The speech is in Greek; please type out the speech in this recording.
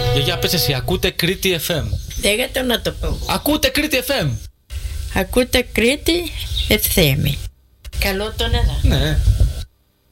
Για πες εσύ, ακούτε Κρήτη FM. Λέγατε να το πω. Ακούτε Κρήτη FM. Ακούτε Κρήτη ευθέμη. Καλό τον εδώ. Ναι.